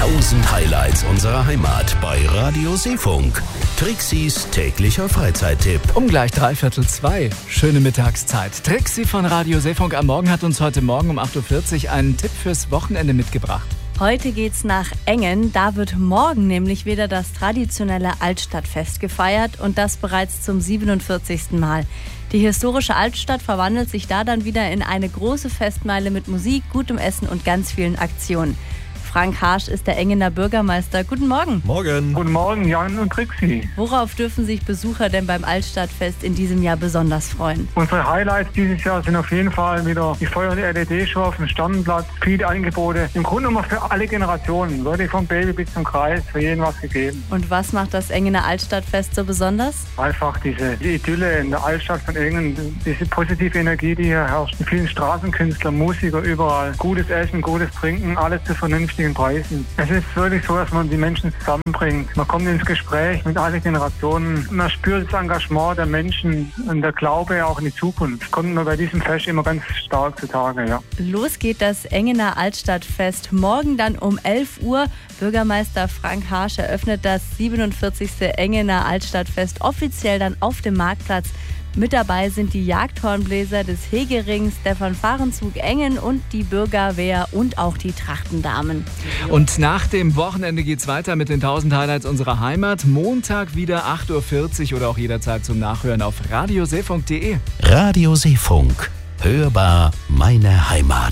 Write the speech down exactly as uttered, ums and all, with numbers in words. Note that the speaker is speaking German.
Tausend Highlights unserer Heimat bei Radio Seefunk. Trixis täglicher Freizeittipp. Um gleich dreiviertel zwei. Schöne Mittagszeit. Trixi von Radio Seefunk am Morgen hat uns heute Morgen um acht Uhr vierzig einen Tipp fürs Wochenende mitgebracht. Heute geht's nach Engen. Da wird morgen nämlich wieder das traditionelle Altstadtfest gefeiert und das bereits zum siebenundvierzigsten Mal. Die historische Altstadt verwandelt sich da dann wieder in eine große Festmeile mit Musik, gutem Essen und ganz vielen Aktionen. Frank Harsch ist der Engener Bürgermeister. Guten Morgen. Morgen. Guten Morgen, Jan und Trixi. Worauf dürfen sich Besucher denn beim Altstadtfest in diesem Jahr besonders freuen? Unsere Highlights dieses Jahr sind auf jeden Fall wieder die feuernde L E D-Show auf dem Sternenplatz, viele Angebote. Im Grunde immer für alle Generationen, wirklich vom Baby bis zum Kreis, für jeden was gegeben. Und was macht das Engener Altstadtfest so besonders? Einfach diese die Idylle in der Altstadt von Engen, diese positive Energie, die hier herrscht. Die vielen Straßenkünstler, Musiker überall, gutes Essen, gutes Trinken, alles zu vernünftigen Preisen. Es ist wirklich so, dass man die Menschen zusammenbringt. Man kommt ins Gespräch mit allen Generationen. Man spürt das Engagement der Menschen und der Glaube auch in die Zukunft. Kommt man bei diesem Fest immer ganz stark zutage, ja. Los geht das Engener Altstadtfest morgen dann um elf Uhr. Bürgermeister Frank Harsch eröffnet das siebenundvierzigste Engener Altstadtfest offiziell dann auf dem Marktplatz. Mit dabei sind die Jagdhornbläser des Hegerings, der Fanfarenzug Engen und die Bürgerwehr und auch die Trachtendamen. Und nach dem Wochenende geht's weiter mit den tausend Highlights unserer Heimat. Montag wieder acht Uhr vierzig oder auch jederzeit zum Nachhören auf radioseefunk punkt de. Radio Seefunk. Hörbar meine Heimat.